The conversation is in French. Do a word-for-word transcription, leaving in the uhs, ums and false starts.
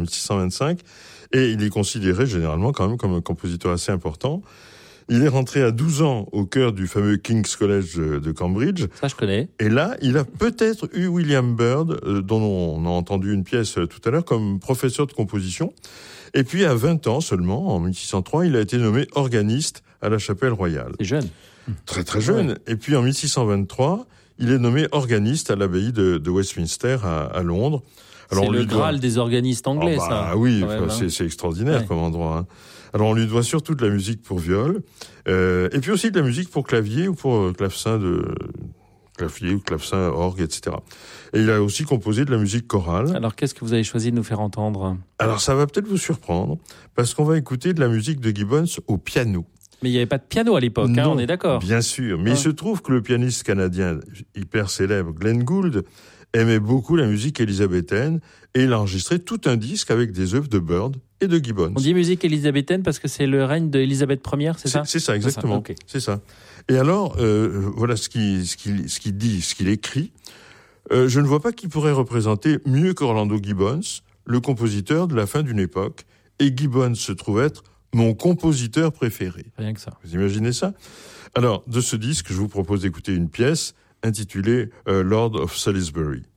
mille six cent vingt-cinq, et il est considéré généralement quand même comme un compositeur assez important. Il est rentré à douze ans au cœur du fameux King's College de Cambridge. Ça, je connais. Et là, il a peut-être eu William Byrd, euh, dont on a entendu une pièce euh, tout à l'heure, comme professeur de composition. Et puis, à vingt ans seulement, en mille six cent trois, il a été nommé organiste à la Chapelle Royale. C'est jeune. Très, très jeune. Ouais. Et puis, en mille six cent vingt-trois, il est nommé organiste à l'abbaye de, de Westminster à, à Londres. Alors, c'est le Graal doit... des organistes anglais, oh, bah, ça. Oui, enfin, c'est, c'est extraordinaire ouais. comme endroit. Hein. Alors, on lui doit surtout de la musique pour viol, euh, et puis aussi de la musique pour clavier ou pour euh, clavecin de clavier ou clavecin, orgue, et cetera. Et il a aussi composé de la musique chorale. Alors, qu'est-ce que vous avez choisi de nous faire entendre ? Alors, ça va peut-être vous surprendre, parce qu'on va écouter de la musique de Gibbons au piano. Mais il n'y avait pas de piano à l'époque, non, hein, on est d'accord. Bien sûr, mais ah. il se trouve que le pianiste canadien hyper célèbre Glenn Gould aimait beaucoup la musique élisabéthaine et il a enregistré tout un disque avec des œuvres de Byrd et de Gibbons. On dit musique élisabéthaine parce que c'est le règne d'Élisabeth première, c'est, c'est ça C'est ça, exactement. C'est ça, okay. C'est ça. Et alors, euh, voilà ce qu'il, ce, qu'il, ce qu'il dit, ce qu'il écrit. Euh, je ne vois pas qui pourrait représenter mieux qu'Orlando Gibbons, le compositeur de la fin d'une époque, et Gibbons se trouve être mon compositeur préféré. Rien que ça. Vous imaginez ça ? Alors, de ce disque, je vous propose d'écouter une pièce intitulée euh, Lord of Salisbury.